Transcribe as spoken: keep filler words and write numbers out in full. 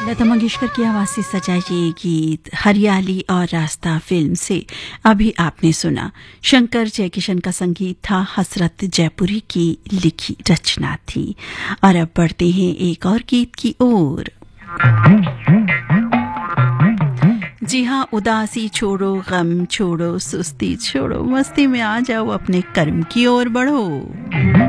लता मंगेशकर की आवाज से सजा ये गीत हरियाली और रास्ता फिल्म से अभी आपने सुना। शंकर जयकिशन का संगीत था, हसरत जयपुरी की लिखी रचना थी। और अब बढ़ते हैं एक और गीत की ओर। जी हाँ, उदासी छोड़ो, गम छोड़ो, सुस्ती छोड़ो, मस्ती में आ जाओ, अपने कर्म की ओर बढ़ो।